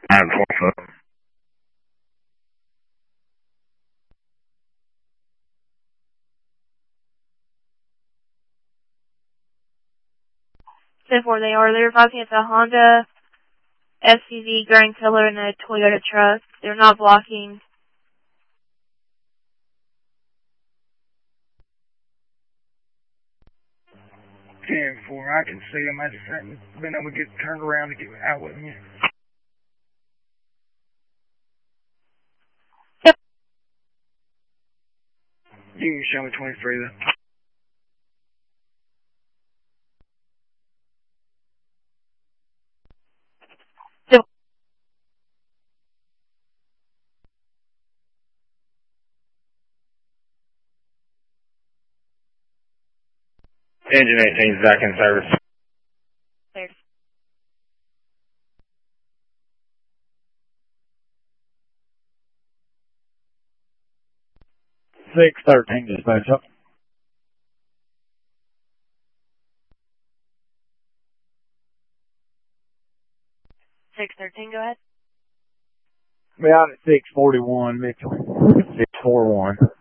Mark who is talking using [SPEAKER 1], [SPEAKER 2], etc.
[SPEAKER 1] I have 12 foot.
[SPEAKER 2] Therefore, they're advising it's a Honda SUV, Grand Color, and a Toyota truck. They're not blocking.
[SPEAKER 1] 10-4, I can see them. I just haven't been able to get turned around to get out with me.
[SPEAKER 2] Yep.
[SPEAKER 1] You can show me 23 then.
[SPEAKER 2] Yep.
[SPEAKER 1] Engine 18 is back in service.
[SPEAKER 2] There.
[SPEAKER 1] 613 dispatch up.
[SPEAKER 2] 613, go ahead.
[SPEAKER 1] Be out at 641, Mitchell. 641.